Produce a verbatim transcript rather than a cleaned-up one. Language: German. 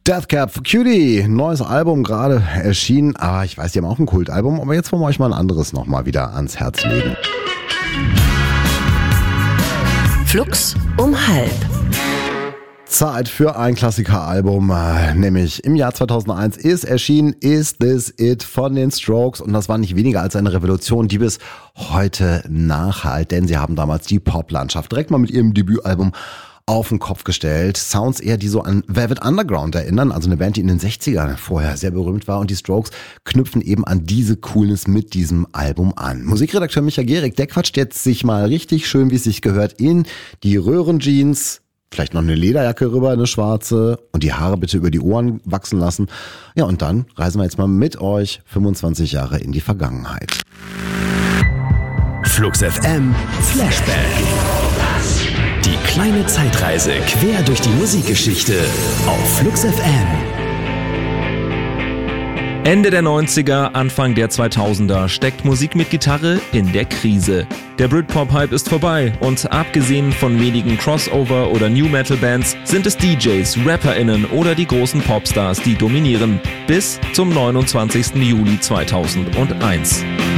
Death Cab for Cutie, neues Album gerade erschienen, aber ich weiß, die haben auch ein Kultalbum, aber jetzt wollen wir euch mal ein anderes nochmal wieder ans Herz legen. Flux um halb. Zeit für ein Klassikeralbum, nämlich im Jahr zweitausendeins ist erschienen Is This It von den Strokes und das war nicht weniger als eine Revolution, die bis heute nachhalt, denn sie haben damals die Poplandschaft direkt mal mit ihrem Debütalbum auf den Kopf gestellt. Sounds eher, die so an Velvet Underground erinnern, also eine Band, die in den sechzigern vorher sehr berühmt war und die Strokes knüpfen eben an diese Coolness mit diesem Album an. Musikredakteur Micha Gehrig, der quatscht jetzt sich mal richtig schön, wie es sich gehört, in die Röhrenjeans, vielleicht noch eine Lederjacke rüber, eine schwarze und die Haare bitte über die Ohren wachsen lassen. Ja, und dann reisen wir jetzt mal mit euch fünfundzwanzig Jahre in die Vergangenheit. Flux F M Flashback. Die kleine Zeitreise quer durch die Musikgeschichte auf Flux F M. Ende der neunziger, Anfang der zweitausender steckt Musik mit Gitarre in der Krise. Der Britpop-Hype ist vorbei und abgesehen von wenigen Crossover- oder New-Metal-Bands sind es D Js, RapperInnen oder die großen Popstars, die dominieren. Bis zum neunundzwanzigsten Juli zweitausendeins.